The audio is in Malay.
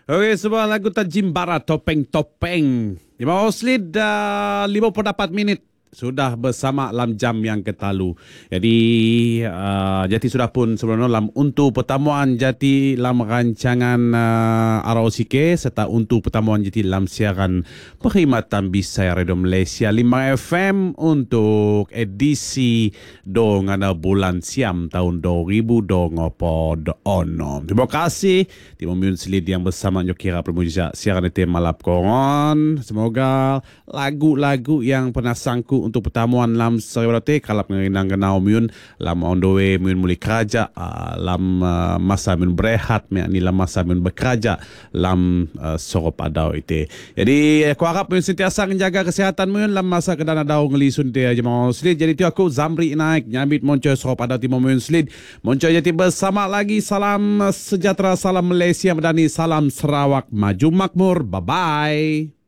Okey, sebuah lagu Tajim Barat, Topeng-Topeng. Di bawah Slid, 54 minit sudah bersama dalam jam yang ketalu. Jadi, Jati sudah pun sebelum dalam untuk pertemuan Jati dalam rancangan ROCK serta untuk pertemuan Jati dalam siaran perkhidmatan Bisaya Radio Malaysia 5 FM untuk edisi dongana bulan Siam tahun 2020. Terima kasih Timur Miun Slid yang bersama Nyokira Permuja siaran itu malap koron. Semoga lagu-lagu yang pernah sangku untuk pertemuan dalam seriwati kalap ngenang kenau Miun lam on the way Miun muli kerja lam masa Miun berehat ni lam masa Miun bekerja lam sorop adau itu. Jadi aku harap Miun sentiasa menjaga kesihatan Miun lam masa kedana dau ngelisun dia aja mau Slid. Jadi tu aku Zamri naik nyambit monco sorop adau Timur Miun Slid. Monco jadi bersama lagi. Salam sejahtera, salam Malaysia Madani, salam Sarawak maju makmur. Bye bye.